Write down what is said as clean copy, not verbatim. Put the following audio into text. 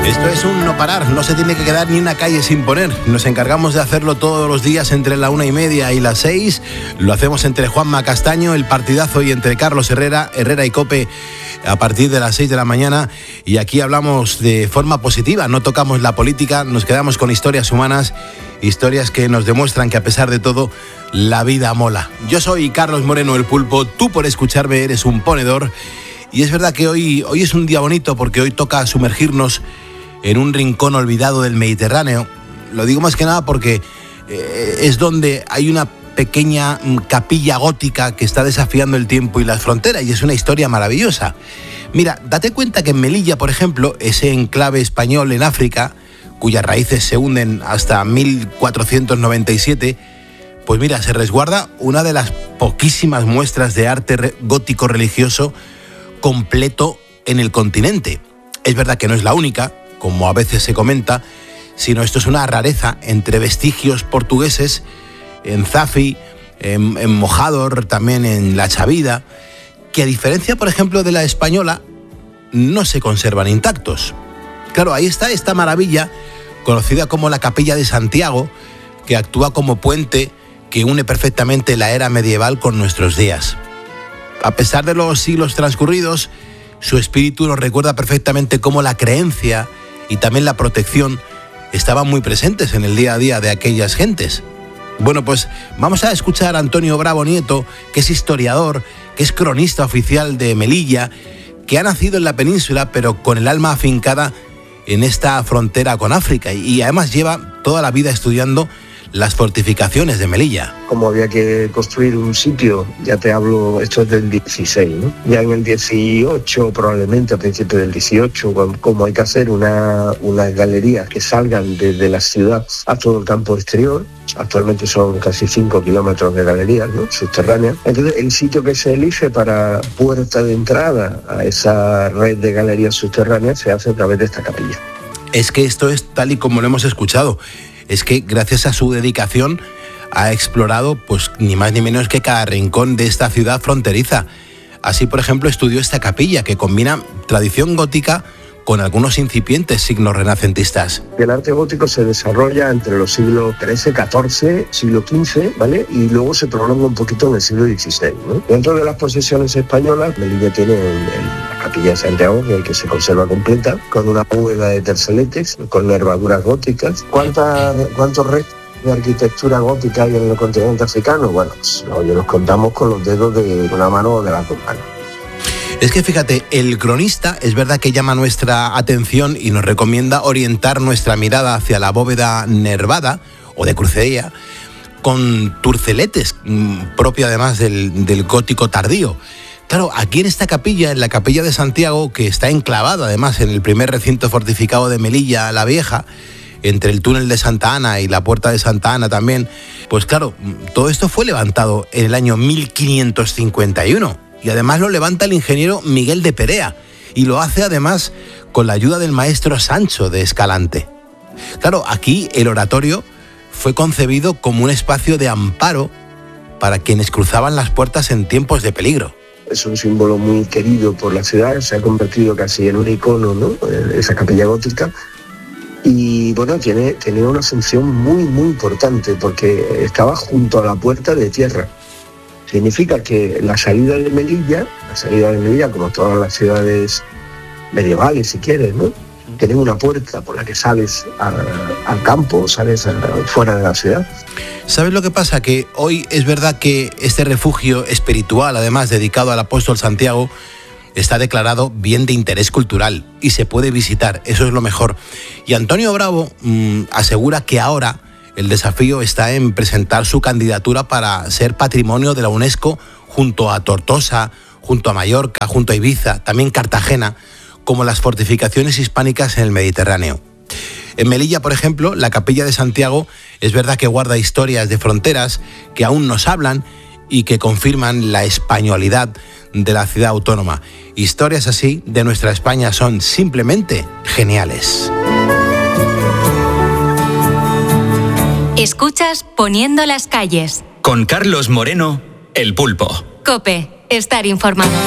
Esto es un no parar, no se tiene que quedar ni una calle sin poner. Nos encargamos de hacerlo todos los días entre la 1:30 y las 6. Lo hacemos entre Juanma Castaño, el partidazo, y entre Carlos Herrera y Cope a partir de las 6 de la mañana. Y aquí hablamos de forma positiva, no tocamos la política, nos quedamos con historias humanas, historias que nos demuestran que a pesar de todo, la vida mola. Yo soy Carlos Moreno, el Pulpo, tú por escucharme eres un ponedor. Y es verdad que hoy es un día bonito porque hoy toca sumergirnos en un rincón olvidado del Mediterráneo. Lo digo más que nada porque es donde hay una pequeña capilla gótica que está desafiando el tiempo y las fronteras, y es una historia maravillosa. Mira, date cuenta que en Melilla, por ejemplo, ese enclave español en África, cuyas raíces se hunden hasta 1497, pues mira, se resguarda una de las poquísimas muestras de arte gótico religioso completo en el continente. Es verdad que no es la única, como a veces se comenta, sino esto es una rareza entre vestigios portugueses en Zafi, en Mojador, también en La Chavida, que a diferencia, por ejemplo, de la española, no se conservan intactos. Claro, ahí está esta maravilla, conocida como la Capilla de Santiago, que actúa como puente que une perfectamente la era medieval con nuestros días. A pesar de los siglos transcurridos, su espíritu nos recuerda perfectamente cómo la creencia y también la protección estaban muy presentes en el día a día de aquellas gentes. Bueno, pues vamos a escuchar a Antonio Bravo Nieto, que es historiador, que es cronista oficial de Melilla, que ha nacido en la península, pero con el alma afincada en esta frontera con África, y además lleva toda la vida estudiando las fortificaciones de Melilla. Como había que construir un sitio, ya te hablo, esto es del 16, ¿no? Ya en el 18, probablemente a principios del 18, como hay que hacer unas galerías que salgan desde la ciudad a todo el campo exterior. Actualmente son casi 5 kilómetros de galerías, ¿no?, subterráneas. Entonces, el sitio que se elige para puerta de entrada a esa red de galerías subterráneas se hace a través de esta capilla. Es que esto es tal y como lo hemos escuchado. Es que gracias a su dedicación ha explorado pues ni más ni menos que cada rincón de esta ciudad fronteriza. Así, por ejemplo, estudió esta capilla que combina tradición gótica con algunos incipientes signos renacentistas. El arte gótico se desarrolla entre los siglos XIII, XIV, siglo XV, ¿vale? Y luego se prolonga un poquito en el siglo XVI, ¿no? Dentro de las posesiones españolas, Melilla tiene la capilla de Santiago, que se conserva completa, con una bóveda de terceletes, con nervaduras góticas. ¿Cuántos restos de arquitectura gótica hay en el continente africano? Bueno, pues los contamos con los dedos de una mano o de las dos manos. Es que fíjate, el cronista es verdad que llama nuestra atención y nos recomienda orientar nuestra mirada hacia la bóveda nervada o de crucería con turceletes, propio además del gótico tardío. Claro, aquí en esta capilla, en la Capilla de Santiago, que está enclavada además en el primer recinto fortificado de Melilla la Vieja, entre el túnel de Santa Ana y la puerta de Santa Ana también, pues claro, todo esto fue levantado en el año 1551. Y además lo levanta el ingeniero Miguel de Perea, y lo hace además con la ayuda del maestro Sancho de Escalante. Claro, aquí el oratorio fue concebido como un espacio de amparo para quienes cruzaban las puertas en tiempos de peligro. Es un símbolo muy querido por la ciudad, se ha convertido casi en un icono, ¿no?, esa capilla gótica. Y bueno, tenía una función muy, muy importante porque estaba junto a la puerta de tierra. Significa que la salida de Melilla, como todas las ciudades medievales, si quieres, ¿no?, tienen una puerta por la que sales al campo, sales fuera de la ciudad. ¿Sabes lo que pasa? Que hoy es verdad que este refugio espiritual, además dedicado al apóstol Santiago, está declarado bien de interés cultural y se puede visitar, eso es lo mejor. Y Antonio Bravo asegura que ahora el desafío está en presentar su candidatura para ser patrimonio de la UNESCO junto a Tortosa, junto a Mallorca, junto a Ibiza, también Cartagena, como las fortificaciones hispánicas en el Mediterráneo. En Melilla, por ejemplo, la Capilla de Santiago es verdad que guarda historias de fronteras que aún nos hablan y que confirman la españolidad de la ciudad autónoma. Historias así de nuestra España son simplemente geniales. Escuchas Poniendo las calles. Con Carlos Moreno, el Pulpo. COPE, estar informado.